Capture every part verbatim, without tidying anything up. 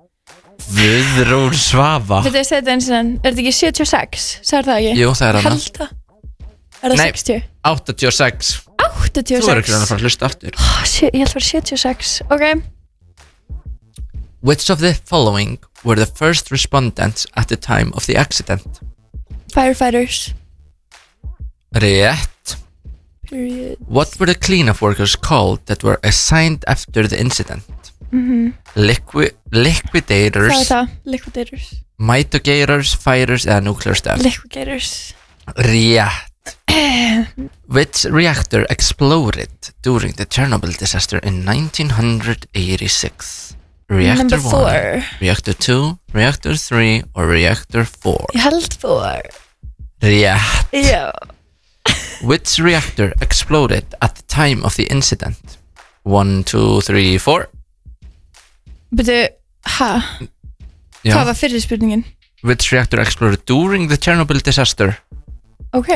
Guðrún Svava. Þetta er þetta eins og enn, er þetta ekki sjötíu og sex? Sagði það ekki? Jú, það er hana. Held það. Er það Nei, sextíu? áttatíu og sex. áttatíu og sex? Þú er ekki að fara að hlusta aftur. oh, Ég held að vera sjötíu og sex, ok. Which of the following were the first respondents at the time of the accident? Firefighters. Rétt. Period. What were the cleanup workers called that were assigned after the incident? Mhm. Liqui liquidators. Hvað er það? Liquidators. Mitigators, fighters eða nuclear staff. Liquidators. Rétt. Which reactor exploded during the Chernobyl disaster in nineteen eighty-six? Reactor Number four. one, Reactor two, Reactor three or Reactor four? Ég held four. Rétt. Já. Which reactor exploded at the time of the incident? One, two, three, four. Byrju, ha? Já. Hvað var fyrir spurningin? Which reactor exploded during the Chernobyl disaster? Ok.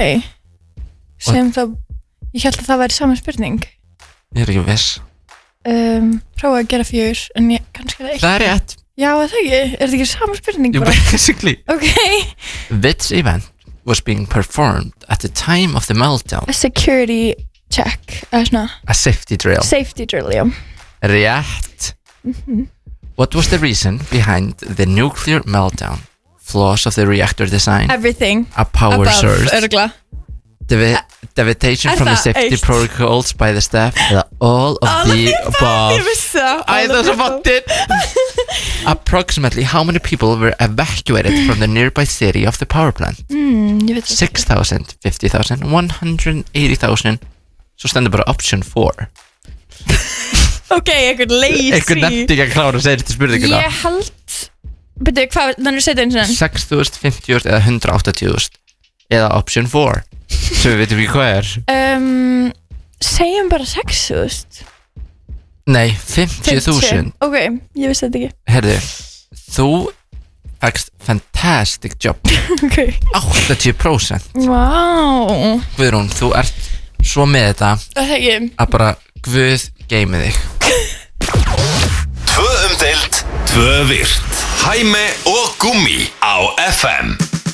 Sem þá, ég held að það væri saman spurning. Ég er ekki viss. Um, prófa að gera fjör, en ég, kannski er það eitt. Það er rétt. Já, er það ekki? Er það ekki saman spurning You bara? basically. Ok. Which event was being performed at the time of the meltdown? A security check, eða svona. A safety drill. Safety drill, já. Rétt. Mhm. What was the reason behind the nuclear meltdown? Flaws of the reactor design? Everything. A power Above, source? Örgla. Devi deviation Er from the það safety eitt? protocols by the staff? Eða all of All the of the above? Ég vissi það. Æ, það er svo fattir. Approximately how many people were evacuated from the nearby city of the power plant? Mm, ég veit það. six thousand, fifty thousand, one hundred eighty thousand. Svo stendur bara option four. Ok, eitthvað lazy. Eitthvað nefndi ekki að klára að segja þetta spurninguna. Ég held. Byrju, hvað, þannig að setja eins og enn. sex þúsund, fimmtíu þúsund eða hundrað áttatíu þúsund. Eða option four, sem við veitum ekki hvað er. Um, segjum bara sex þúsund. Nei, fimmtíu þúsund. Ok, ég vissi þetta ekki. Herðu, þú fækst fantastic job. Ok. áttatíu prósent. Vá. Guðrún, þú ert svo með þetta Það er ekki. að bara Guð geymi þig. Tvö umdeild, tvö virt. Hæmi og Gummi á F M.